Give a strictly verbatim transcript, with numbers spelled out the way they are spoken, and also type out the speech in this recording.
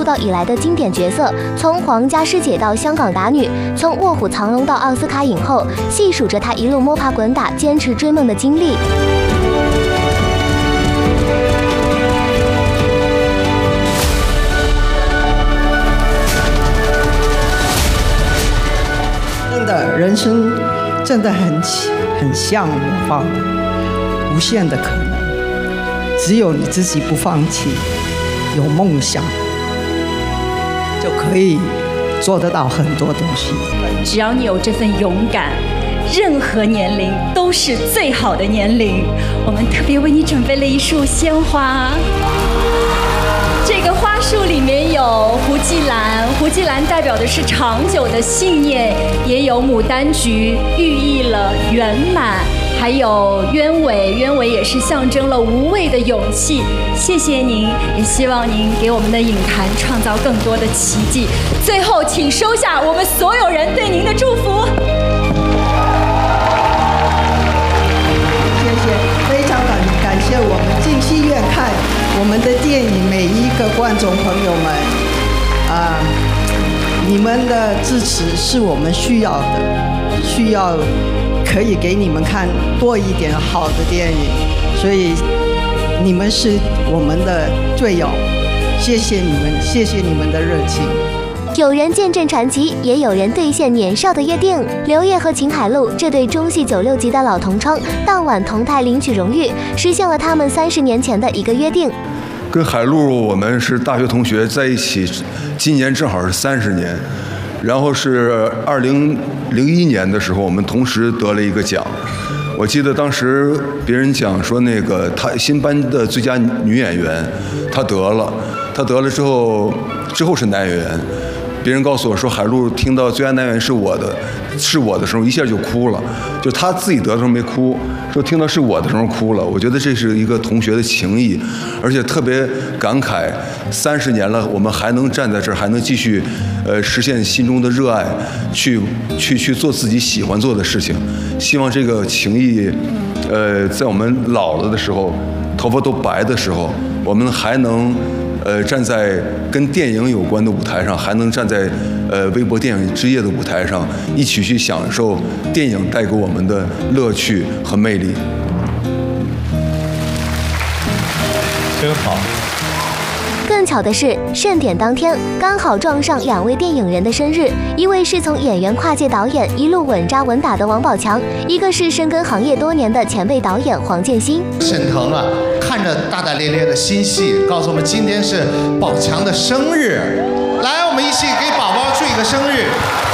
造以来的经典角色，从皇家师姐到香港打女，从卧虎藏龙到奥斯卡影后，细数着她一路摸爬滚打、坚持追梦的经历。 真的，人生真的很很像魔法的，无限的可能。只有你自己不放弃，有梦想，就可以做得到很多东西。 只要你有这份勇敢，任何年龄都是最好的年龄。我们特别为你准备了一束鲜花。这个花束里面有胡姬兰，胡姬兰代表的是长久的信念，也有牡丹菊，寓意了圆满，还有鸢尾，鸢尾也是象征了无畏的勇气。谢谢您，也希望您给我们的影坛创造更多的奇迹。最后，请收下我们所有人对您的祝福。 谢谢，非常感感谢我们进戏院看我们的电影，每一个观众朋友们，啊，你们的支持是我们需要的，需要可以给你们看多一点好的电影，所以你们是我们的队友，谢谢你们，谢谢你们的热情。 有人见证传奇，也有人兑现年少的约定。刘烨和秦海璐这对中戏九六级的老同窗，当晚同台领取荣誉，实现了他们三十年前的一个约定。 跟海璐我们是大学同学，在一起，今年正好是三十年。然后是二零零一年的时候，我们同时得了一个奖。我记得当时别人讲说，那个她新颁的最佳女演员，她得了，她得了之后，之后是男演员。别人告诉我说，海璐听到最佳男演员是我的，是我的时候，一下就哭了。就她自己得的时候没哭，说听到是我的时候哭了。我觉得这是一个同学的情谊，而且特别感慨，三十年了，我们还能站在这儿，还能继续，呃，实现心中的热爱，去去去做自己喜欢做的事情。希望这个情谊，呃，在我们老了的时候，头发都白的时候，我们还能。呃，站在跟电影有关的舞台上，还能站在呃微博电影之夜的舞台上，一起去享受电影带给我们的乐趣和魅力。 真好。 更巧的是，盛典当天刚好撞上两位电影人的生日，一位是从演员跨界导演一路稳扎稳打的王宝强，一个是深耕行业多年的前辈导演黄建新。 沈腾啊，看着大大咧咧的新戏，告诉我们今天是宝强的生日，来，我们一起给宝宝祝一个生日。